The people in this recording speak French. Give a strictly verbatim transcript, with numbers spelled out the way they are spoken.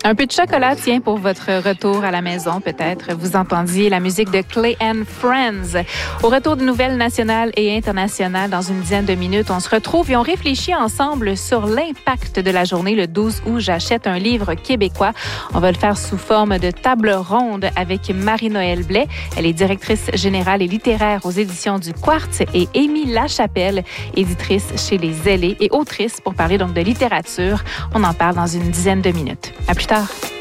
Un peu de chocolat, tiens, pour votre retour à la maison, peut-être. Vous entendiez la musique de Clay and Friends. Au retour de nouvelles nationales et internationales, dans une dizaine de minutes, on se retrouve et on réfléchit ensemble sur l'impact de la journée le douze août. J'achète un livre québécois. On va le faire sous forme de table ronde avec Marie-Noëlle Blais. Elle est directrice générale et littéraire aux éditions du Quartz, et Amy Lachapelle, éditrice chez Les Zélés et autrice, pour parler donc de littérature. On en parle dans une dizaine de minutes. À plus tard.